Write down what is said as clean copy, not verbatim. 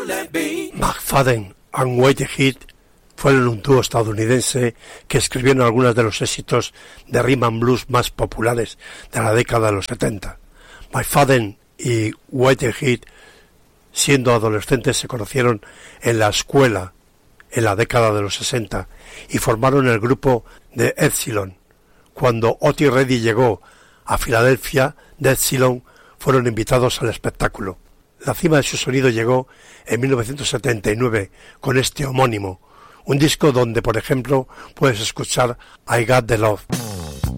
McFadden and Whitehead fueron un dúo estadounidense que escribieron algunos de los éxitos de rhythm and blues más populares de la década de los 70. McFadden y Whitehead, siendo adolescentes, se conocieron en la escuela en la década de los 60 y formaron el grupo de Epsilon. Cuando Otis Redding llegó a Filadelfia, The Epsilon fueron invitados al espectáculo. La cima de su sonido llegó en 1979 con este homónimo, un disco donde, por ejemplo, puedes escuchar I Got the Love.